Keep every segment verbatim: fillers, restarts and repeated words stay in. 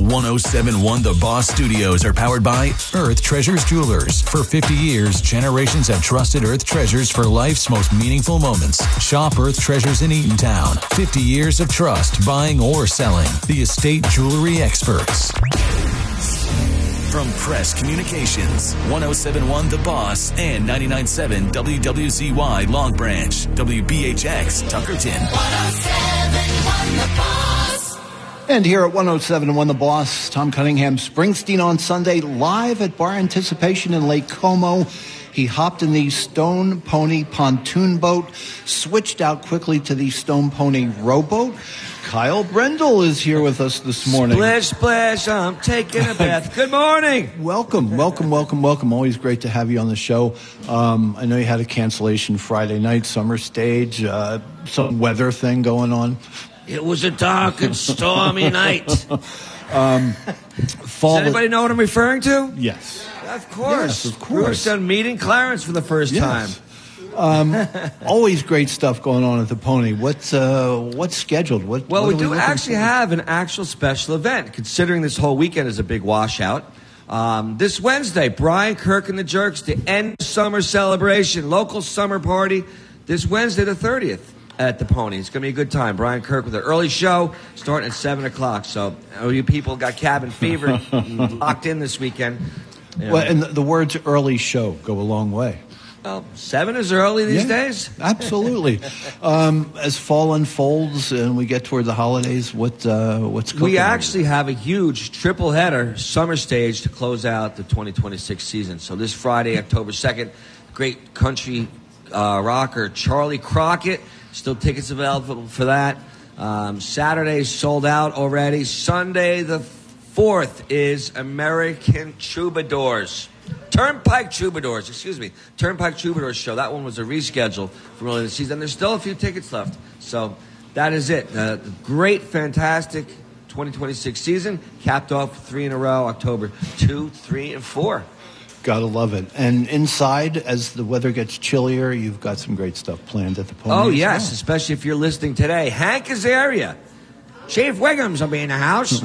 one oh seven point one The Boss Studios are powered by Earth Treasures Jewelers. For fifty years, generations have trusted Earth Treasures for life's most meaningful moments. Shop Earth Treasures in Eatontown. fifty years of trust, buying or selling. The estate jewelry experts. From Press Communications, one oh seven point one The Boss and ninety-nine point seven W W Z Y Long Branch, W B H X Tuckerton. one oh seven point one The Boss. And here at one oh seven point one The Boss, Tom Cunningham, Springsteen on Sunday, live at Bar Anticipation in Lake Como. He hopped in the Stone Pony pontoon boat, switched out quickly to the Stone Pony rowboat. Kyle Brendel is here with us this morning. Splish, splash, I'm taking a bath. Good morning. Welcome, welcome, welcome, welcome. Always great to have you on the show. Um, I know you had a cancellation Friday night, summer stage, uh, some weather thing going on. It was a dark and stormy night. Um, fall Does anybody know what I'm referring to? Yes. Of course. Yes, of course. Bruce and meeting Clarence for the first Yes. time. Um, always great stuff going on at the Pony. What's uh, what's scheduled? What, Well, what we are do looking actually for? have an actual special event, considering this whole weekend is a big washout. Um, this Wednesday, Brian Kirk and the Jerks, the end summer celebration, local summer party, this Wednesday the thirtieth at the Pony. It's going to be a good time. Brian Kirk with an early show starting at seven o'clock. So, all you people got cabin fever locked in this weekend. You know. Well, and the, the words "early show" go a long way. Well, seven is early these Yeah, days. Absolutely. um, as fall unfolds and we get toward the holidays, what uh, what's cooking? We actually have a huge triple header summer stage to close out the twenty twenty-six season. So this Friday, October second, great country uh, rocker Charlie Crockett. Still tickets available for that. Um, Saturday sold out already. Sunday the fourth is American Troubadours. Turnpike Troubadours, excuse me. Turnpike Troubadours show. That one was a reschedule from earlier this season. There's still a few tickets left. So that is it. Uh, great, fantastic twenty twenty-six season. Capped off three in a row, October two, three, and four. Gotta love it. And inside, as the weather gets chillier, you've got some great stuff planned at the Pony. Oh, as yes, well. especially if you're listening today. Hank Azaria. Chief Wiggums will be in the house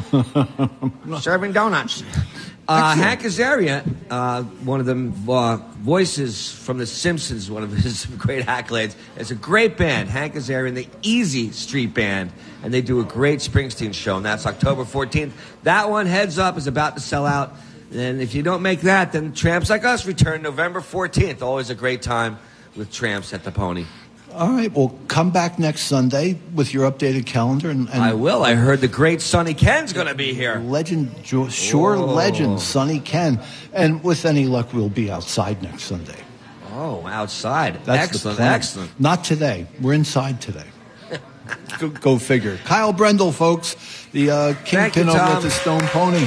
serving donuts. Uh, Hank Azaria, uh, one of the uh, voices from The Simpsons, one of his great accolades. It's a great band, Hank Azaria and the Easy Street Band, and they do a great Springsteen show, and that's October fourteenth. That one, heads up, is about to sell out. And if you don't make that, then Tramps Like Us return November fourteenth. Always a great time with Tramps at the Pony. All right. Well, come back next Sunday with your updated calendar. And, and I will. I heard the great Sonny Ken's going to be here. Legend, jo- sure Whoa. legend, Sonny Ken. And with any luck, we'll be outside next Sunday. Oh, outside. That's excellent, the plan. excellent. Not today. We're inside today. go, go figure. Kyle Brendel, folks, the uh, kingpin you, over Tom. at the Stone Pony.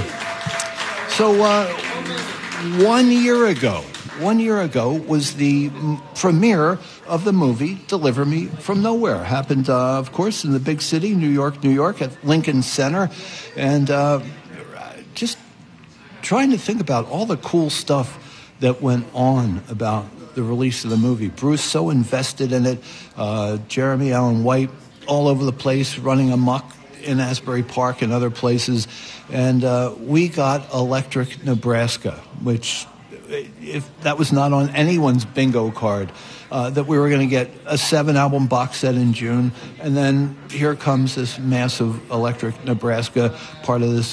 So uh, one year ago, one year ago was the m- premiere of the movie Deliver Me from Nowhere. Happened, uh, of course, in the big city, New York, New York, at Lincoln Center. And uh, just trying to think about all the cool stuff that went on about the release of the movie. Bruce so invested in it. Uh, Jeremy Allen White all over the place, running amok in Asbury Park and other places. And uh, we got Electric Nebraska, which, if that was not on anyone's bingo card, uh, that we were going to get a seven-album box set in June. And then here comes this massive Electric Nebraska, part of this